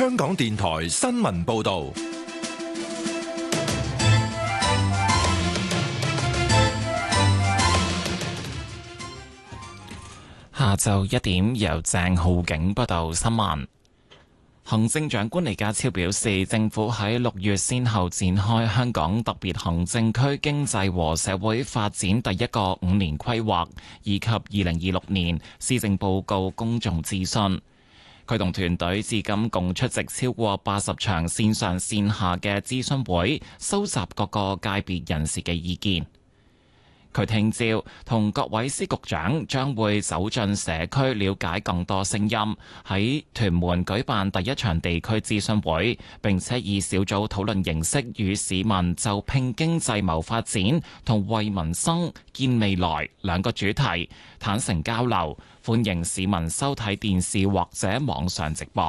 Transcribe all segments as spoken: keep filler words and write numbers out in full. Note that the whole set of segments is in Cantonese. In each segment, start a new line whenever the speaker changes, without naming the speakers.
香港電台新聞報道。
下晝一點，由鄭浩景報道新聞。行政長官李家超表示，政府喺六月先後展開香港特別行政區經濟和社會發展第一個五年規劃，以及二零二六年施政報告公眾諮詢。佢同團隊至今共出席超過八十場線上線下嘅諮詢會，收集各個界別人士嘅意見。佢聽朝同各位司局長將會走進社區，了解更多聲音，喺屯門舉辦第一場地區諮詢會，並且以小組討論形式與市民就拼經濟謀發展同為民生見未來兩個主題坦誠交流，歡迎市民收睇電視或者網上直播。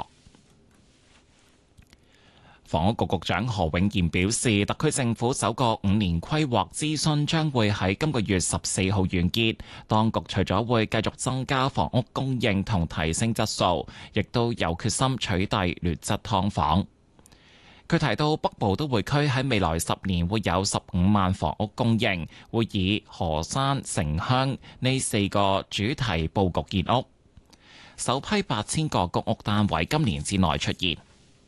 房屋局局長何永賢表示，特區政府首個五年規劃諮詢將會喺今個月十四號完結。當局除咗會繼續增加房屋供應同提升質素，亦都有決心取締劣質劏房。佢提到北部都會區喺未來十年會有十五萬房屋供應，會以河山城鄉呢四個主題佈局建屋，首批八千個公屋單位今年之內出現。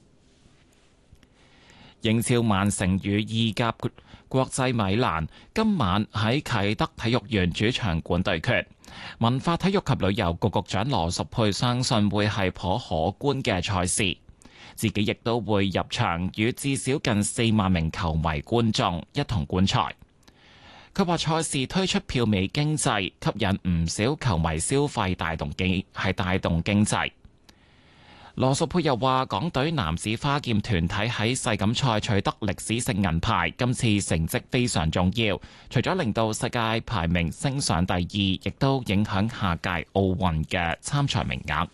英超曼城與意甲國際米蘭今晚喺啟德體育園主場館對決。文化體育及旅遊局局長羅淑佩相信會係頗可觀嘅賽事，自己亦都會入場與至少近四萬名球迷觀眾一同觀賽。佢話賽事推出票尾經濟，吸引唔少球迷消費，帶動經係帶動經濟。羅淑佩又話，港隊男子花劍團體喺世錦賽取得歷史性銀牌，今次成績非常重要，除咗令到世界排名升上第二，亦都影響下屆奧運嘅參賽名額。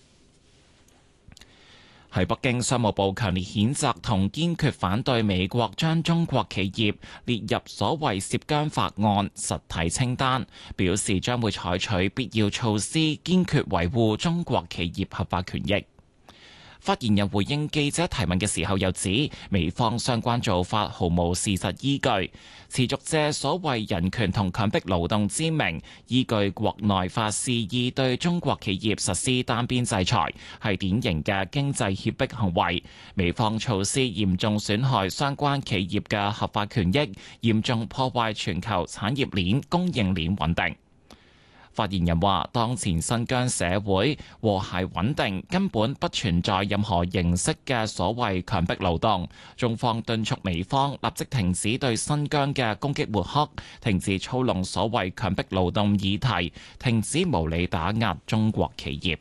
喺北京，商務部強烈譴責同堅決反對美國將中國企業列入所謂涉疆法案實體清單，表示將會採取必要措施，堅決維護中國企業合法權益。發言人回應記者提問嘅時候又指，美方相關做法毫無事實依據，持續借所謂人權同強迫勞動之名，依據國內法肆意對中國企業實施單邊制裁，係典型嘅經濟脅迫行為。美方措施嚴重損害相關企業嘅合法權益，嚴重破壞全球產業鏈、供應鏈穩定。發言人話，當前新疆社會和諧穩定，根本不存在任何形式嘅所謂強迫勞動。中方敦促美方立即停止對新疆嘅攻擊抹黑，停止操弄所謂強迫勞動議題，停止無理打壓中國企業。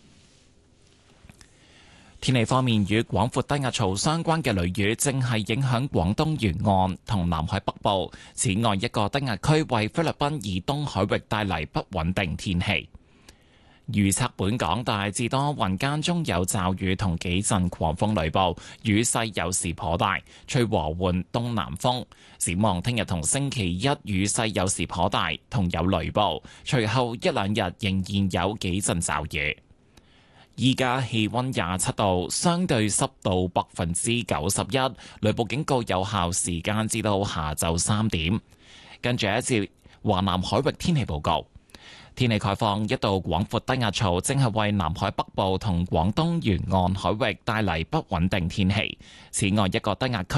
天氣方面，與廣闊低壓槽相關嘅雷雨正係影響廣東沿岸同南海北部。此外，一個低壓區為菲律賓以東海域帶嚟不穩定天氣。預測本港大致多雲間中有驟雨同幾陣狂風雷暴，雨勢有時頗大，吹和緩東南風。展望聽日同星期一雨勢有時頗大，同有雷暴，隨後一兩日仍然有幾陣驟雨。依家氣溫廿七度，相對濕度百分之九十一，雷暴警告有效時間至到下晝三點。跟住一節華南海域天氣報告，天氣概況，一道廣闊低壓槽正係為南海北部同廣東沿岸海域帶嚟不穩定天氣。此外，一個低壓區